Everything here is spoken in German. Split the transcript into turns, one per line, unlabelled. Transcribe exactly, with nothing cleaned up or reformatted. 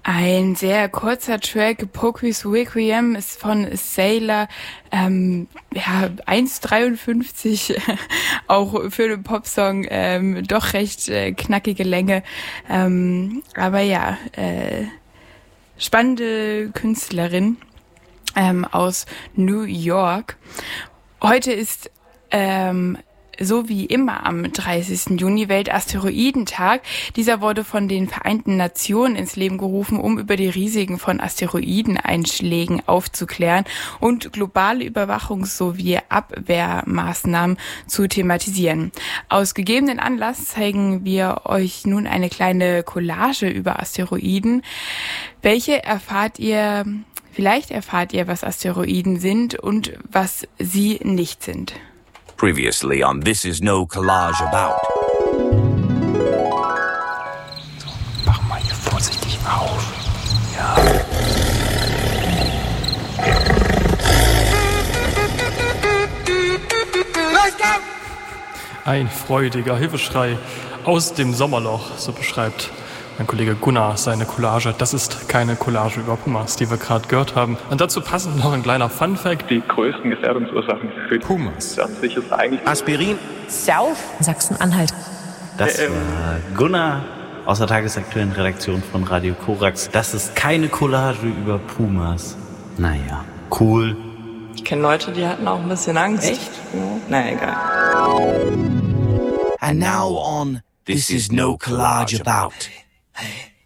Ein sehr kurzer Track, Poquis Requiem, ist von Sailor, ähm, ja, eins dreiundfünfzig, auch für einen Popsong, ähm, doch recht äh, knackige Länge, ähm, aber ja, äh, spannende Künstlerin ähm, aus New York. Heute ist ähm, so wie immer am dreißigsten Juni Weltasteroidentag. Dieser wurde von den Vereinten Nationen ins Leben gerufen, um über die Risiken von Asteroideneinschlägen aufzuklären und globale Überwachungs- sowie Abwehrmaßnahmen zu thematisieren. Aus gegebenen Anlass zeigen wir euch nun eine kleine Collage über Asteroiden. Welche erfahrt ihr, vielleicht erfahrt ihr, was Asteroiden sind und was sie nicht sind.
Previously on This Is No Collage About.
So, mach mal hier vorsichtig auf. Ja. Ein freudiger Hilfeschrei aus dem Sommerloch, so beschreibt mein Kollege Gunnar seine Collage. Das ist keine Collage über Pumas, die wir gerade gehört haben. Und dazu passend noch ein kleiner Funfact.
Die größten Gefährdungsursachen für Pumas ist eigentlich
Aspirin.
South Sachsen-Anhalt.
Das war Gunnar aus der tagesaktuellen Redaktion von Radio Korax. Das ist keine Collage über Pumas. Naja, cool.
Ich kenne Leute, die hatten auch ein bisschen Angst.
Echt?
Ja. Na egal.
And now on This Is No Collage About.